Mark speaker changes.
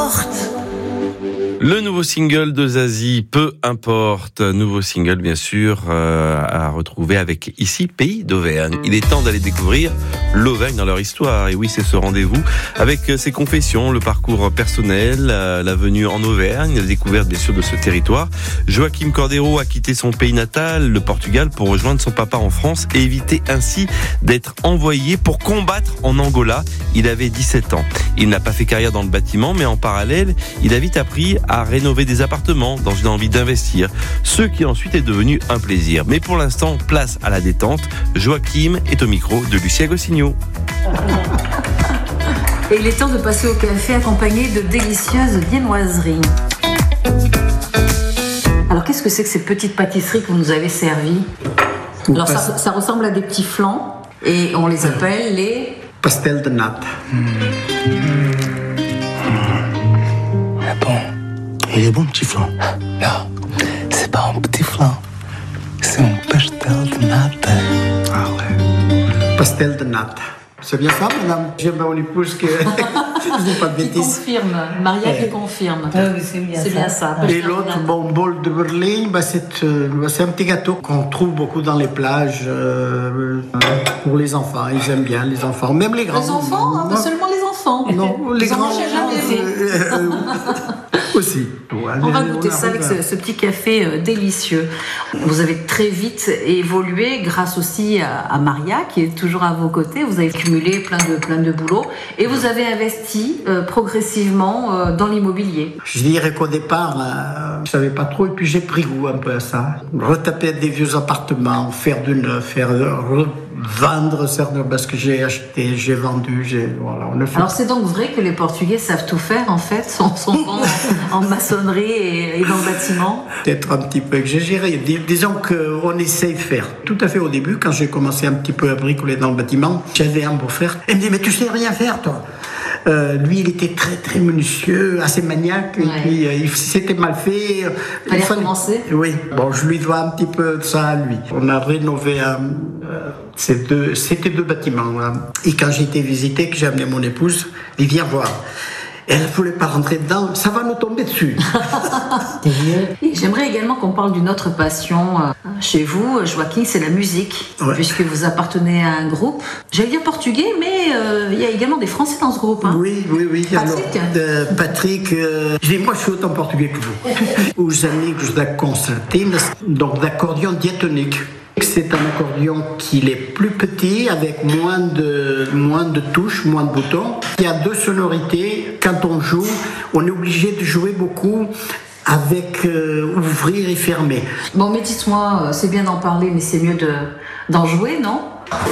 Speaker 1: importe.
Speaker 2: Le nouveau single de Zazie, Peu importe. Nouveau single, bien sûr, à retrouver avec ici, Pays d'Auvergne. Il est temps d'aller découvrir l'Auvergne dans leur histoire. Et oui, c'est ce rendez-vous avec ses confessions, le parcours personnel, la venue en Auvergne, la découverte, bien sûr, de ce territoire. Joaquim Cordeiro a quitté son pays natal, le Portugal, pour rejoindre son papa en France et éviter ainsi d'être envoyé pour combattre en Angola. Il avait 17 ans. Il n'a pas fait carrière dans le bâtiment, mais en parallèle, il a vite appris à rénover des appartements dans une envie d'investir, ce qui ensuite est devenu un plaisir. Mais pour l'instant, place à la détente. Joaquim est au micro de Lucia Goscinny.
Speaker 1: Et il est temps de passer au café accompagné de délicieuses viennoiseries. Alors qu'est-ce que c'est que ces petites pâtisseries que vous nous avez servies? Alors ça ressemble à des petits flans et on les appelle les...
Speaker 3: Pastel de natte.
Speaker 4: Il est bon, petit flan. Non, c'est pas un petit flan. C'est un pastel de nata.
Speaker 3: Ah ouais. Pastel de natte. C'est bien ça, madame? J'aime mon épouse que je dis pas de
Speaker 1: Qui
Speaker 3: bêtises.
Speaker 1: confirme, Maria qui confirme.
Speaker 5: Ah oui, c'est bien ça.
Speaker 3: Et l'autre, bon bol de Berlin, c'est un petit gâteau qu'on trouve beaucoup dans les plages pour les enfants. Ils aiment bien, les enfants. Même les grands.
Speaker 1: Les enfants, hein, pas seulement les enfants.
Speaker 3: Non, les
Speaker 1: Vous en
Speaker 3: grands.
Speaker 1: mangez jamais.
Speaker 3: Aussi.
Speaker 1: On va goûter ça avec ce petit café délicieux. Vous avez très vite évolué grâce aussi à Maria qui est toujours à vos côtés. Vous avez cumulé plein de boulot et vous avez investi progressivement dans l'immobilier.
Speaker 3: Je dirais qu'au départ, je savais pas trop et puis j'ai pris goût un peu à ça. Retaper des vieux appartements, faire du neuf, vendre certains parce que j'ai acheté, j'ai vendu, voilà.
Speaker 1: Alors c'est donc vrai que les Portugais savent tout faire en fait, sont bons en maçonnerie et dans le bâtiment.
Speaker 3: Peut-être un petit peu exagéré. Disons qu'on essaye de faire. Tout à fait au début, quand j'ai commencé un petit peu à bricoler dans le bâtiment, j'avais un beau-frère. Il me dit mais tu sais rien faire toi. Lui, il était très très minutieux, assez maniaque,
Speaker 1: Ouais.
Speaker 3: et puis c'était mal fait.
Speaker 1: Fallait recommencer.
Speaker 3: Oui, bon, je lui dois un petit peu de ça à lui. On a rénové c'était deux bâtiments. Là. Et quand j'ai été visiter, que j'ai amené mon épouse, il vient voir. Elle ne voulait pas rentrer dedans, ça va nous tomber dessus.
Speaker 1: Et j'aimerais également qu'on parle d'une autre passion chez vous, Joaquim, c'est la musique,
Speaker 3: Ouais.
Speaker 1: puisque vous appartenez à un groupe. J'allais dire portugais, mais il y a également des Français dans ce groupe. Hein.
Speaker 3: Oui.
Speaker 1: Patrick.
Speaker 3: Alors, Patrick, je dis, moi je suis autant portugais que vous. Os amigos da concertina, donc d'accordion diatonique. C'est un accordion qui est plus petit, avec moins de touches, moins de boutons. Il y a deux sonorités. Quand on joue, on est obligé de jouer beaucoup avec ouvrir et fermer.
Speaker 1: Bon, mais dites-moi, c'est bien d'en parler, mais c'est mieux d'en jouer, non ?